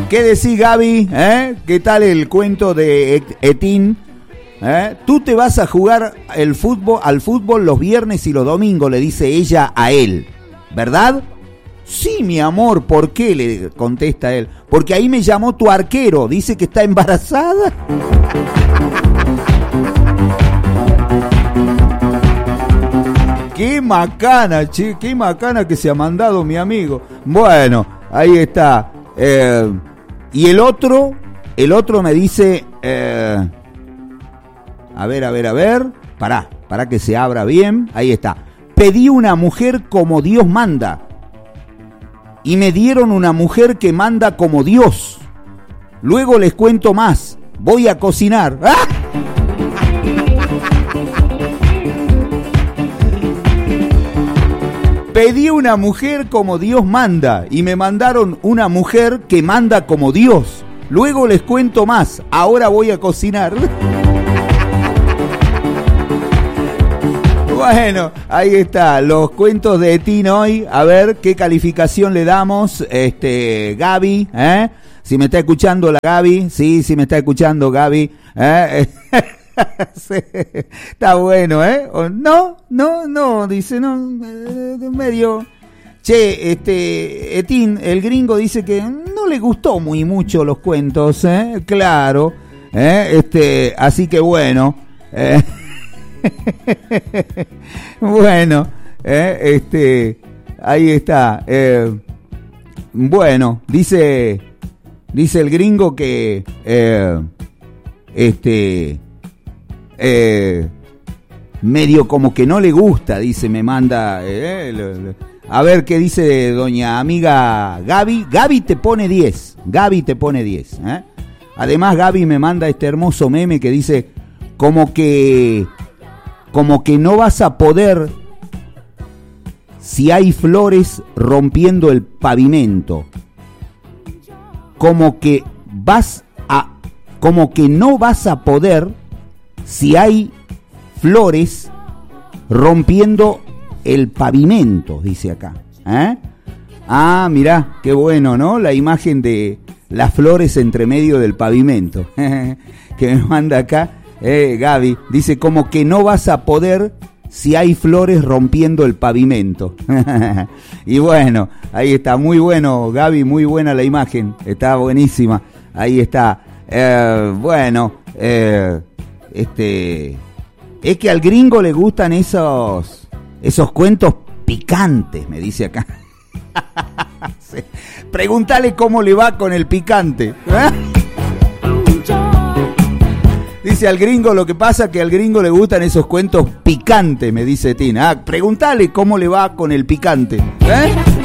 ¿Qué decís, Gaby? ¿Qué tal el cuento de Etín? Tú te vas a jugar al fútbol los viernes y los domingos, le dice ella a él, ¿verdad? Sí, mi amor, ¿por qué? Le contesta él. Porque ahí me llamó tu arquero, dice que está embarazada. Qué macana, che, qué macana que se ha mandado mi amigo. Bueno, ahí está. Y el otro me dice... A ver. Pará que se abra bien. Ahí está. Pedí una mujer como Dios manda. Y me dieron una mujer que manda como Dios. Luego les cuento más. Voy a cocinar. ¡Ah! Pedí una mujer como Dios manda. Y me mandaron una mujer que manda como Dios. Luego les cuento más. Ahora voy a cocinar. Bueno, ahí está, los cuentos de Etín hoy. A ver qué calificación le damos. Gaby, si me está escuchando la Gaby, sí, me está escuchando Gaby, sí, está bueno, ¿O no, dice, no, medio. Che, Etín, el gringo dice que no le gustó muy mucho los cuentos, claro, así que bueno, bueno, ahí está. Bueno, dice el gringo que medio como que no le gusta, dice, me manda. A ver qué dice doña amiga Gaby. Gaby te pone 10. Además, Gaby me manda este hermoso meme que dice como que no vas a poder si hay flores rompiendo el pavimento. Como que no vas a poder si hay flores rompiendo el pavimento, dice acá. Ah, mirá, qué bueno, ¿no? La imagen de las flores entre medio del pavimento que me manda acá. Gaby, dice como que no vas a poder si hay flores rompiendo el pavimento. Y bueno, ahí está, muy bueno, Gaby, muy buena la imagen, está buenísima, ahí está. Bueno, es que al gringo le gustan esos cuentos picantes, me dice acá. Sí. Pregúntale cómo le va con el picante. Dice al gringo, lo que pasa es que al gringo le gustan esos cuentos picantes, me dice Tina. Pregúntale cómo le va con el picante.